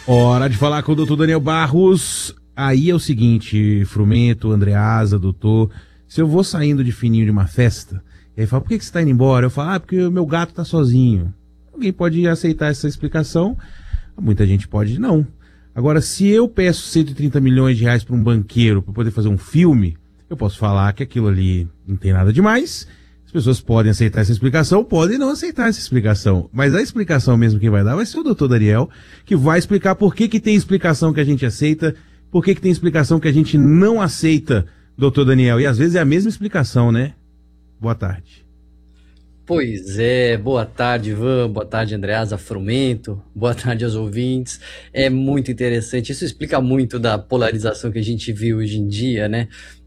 Hora de falar com o doutor Daniel Barros. Aí é o seguinte, Frumento, Andreasa, doutor, se eu vou saindo de fininho de uma festa, e aí fala, por que você tá indo embora? Eu falo, porque o meu gato tá sozinho. Alguém pode aceitar essa explicação, muita gente pode não. Agora, se eu peço 130 milhões de reais para um banqueiro para poder fazer um filme, eu posso falar que aquilo ali não tem nada demais. As pessoas podem aceitar essa explicação, podem não aceitar essa explicação. Mas a explicação mesmo que vai dar vai ser o doutor Daniel, que vai explicar por que tem explicação que a gente aceita, por que tem explicação que a gente não aceita, doutor Daniel. E às vezes é a mesma explicação, né? Boa tarde. Pois é, boa tarde, Ivan, boa tarde, Andreasa, Frumento, boa tarde aos ouvintes. É muito interessante, isso explica muito da polarização que a gente vive hoje em dia, né?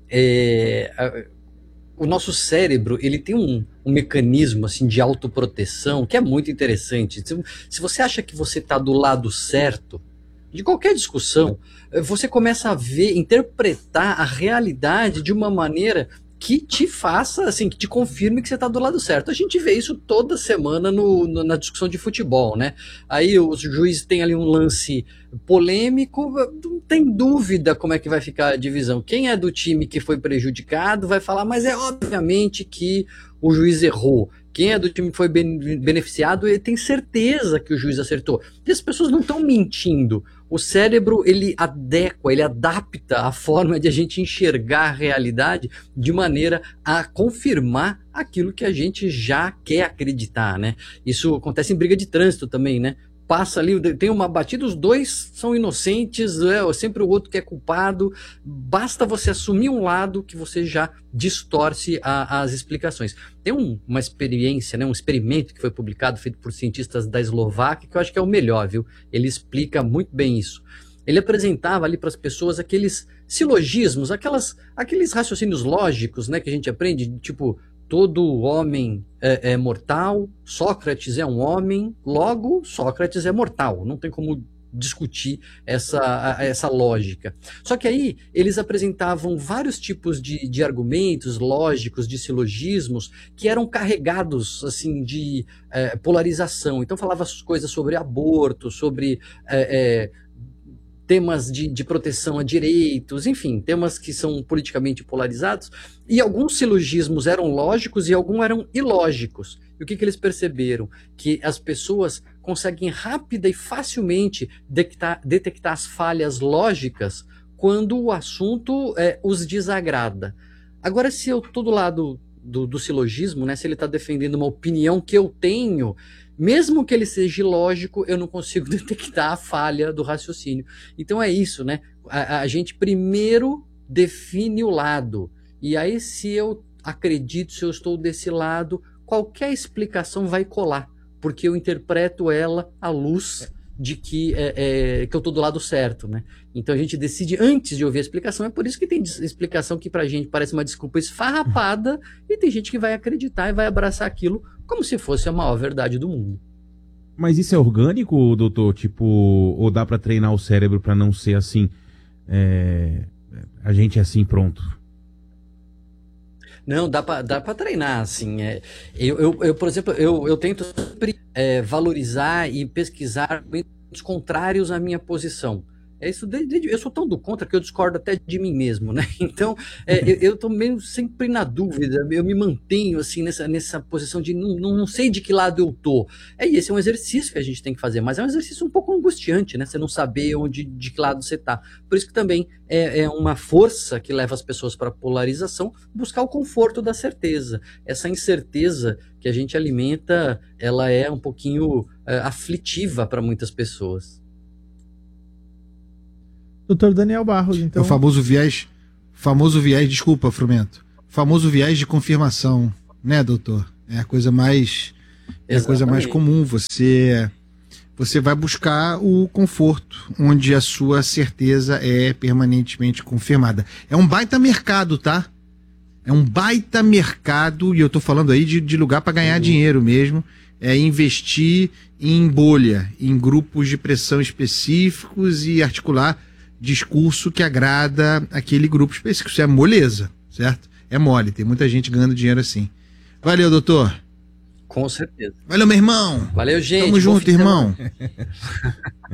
O nosso cérebro, ele tem um mecanismo assim, de autoproteção que é muito interessante. Se você acha que você está do lado certo, de qualquer discussão, você começa a ver, interpretar a realidade de uma maneira que te faça, assim, que te confirme que você está do lado certo. A gente vê isso toda semana na discussão de futebol, né? Aí os juízes têm ali um lance polêmico, não tem dúvida como é que vai ficar a divisão. Quem é do time que foi prejudicado vai falar, mas é obviamente que o juiz errou. Quem é do time que foi beneficiado, ele tem certeza que o juiz acertou. E as pessoas não estão mentindo. O cérebro, ele adequa, ele adapta a forma de a gente enxergar a realidade de maneira a confirmar aquilo que a gente já quer acreditar, né? Isso acontece em briga de trânsito também, né? Passa ali, tem uma batida, os dois são inocentes, sempre o outro que é culpado. Basta você assumir um lado que você já distorce as explicações. Tem uma experiência, né, um experimento que foi publicado, feito por cientistas da Eslováquia, que eu acho que é o melhor, viu? Ele explica muito bem isso. Ele apresentava ali para as pessoas aqueles silogismos, aqueles raciocínios lógicos, né, que a gente aprende, tipo, todo homem é mortal, Sócrates é um homem, logo Sócrates é mortal. Não tem como discutir essa lógica. Só que aí eles apresentavam vários tipos de argumentos lógicos, de silogismos, que eram carregados assim, de polarização. Então falava coisas sobre aborto, sobre temas de proteção a direitos, enfim, temas que são politicamente polarizados, e alguns silogismos eram lógicos e alguns eram ilógicos. E o que eles perceberam? Que as pessoas conseguem rápida e facilmente detectar as falhas lógicas quando o assunto os desagrada. Agora, se eu estou do lado do silogismo, né, se ele está defendendo uma opinião que eu tenho, mesmo que ele seja ilógico, eu não consigo detectar a falha do raciocínio. Então é isso, né? A gente primeiro define o lado. E aí, se eu acredito, se eu estou desse lado, qualquer explicação vai colar. Porque eu interpreto ela à luz de que eu estou do lado certo, né? Então a gente decide antes de ouvir a explicação. É por isso que tem explicação que pra gente parece uma desculpa esfarrapada e tem gente que vai acreditar e vai abraçar aquilo como se fosse a maior verdade do mundo. Mas isso é orgânico, doutor? Tipo, ou dá pra treinar o cérebro pra não ser assim? A gente é assim, pronto. Não, dá pra treinar, assim. Eu, por exemplo, eu tento sempre valorizar e pesquisar argumentos contrários à minha posição. Eu sou tão do contra que eu discordo até de mim mesmo, né? Então, eu estou meio sempre na dúvida, eu me mantenho assim nessa posição de não sei de que lado eu tô. E esse é um exercício que a gente tem que fazer, mas é um exercício um pouco angustiante, né? Você não saber de que lado você tá. Por isso que também é uma força que leva as pessoas para a polarização, buscar o conforto da certeza. Essa incerteza que a gente alimenta, ela é um pouquinho aflitiva para muitas pessoas. Doutor Daniel Barros, então. É o famoso viés, desculpa, Frumento. Famoso viés de confirmação, né, doutor? É a coisa mais comum. Você vai buscar o conforto, onde a sua certeza é permanentemente confirmada. É um baita mercado, tá? É um baita mercado, e eu tô falando aí de lugar para ganhar dinheiro mesmo. É investir em bolha, em grupos de pressão específicos e articular discurso que agrada aquele grupo específico. Isso é moleza, certo? É mole, tem muita gente ganhando dinheiro assim. Valeu, doutor. Com certeza. Valeu, meu irmão. Valeu, gente. Tamo junto, irmão.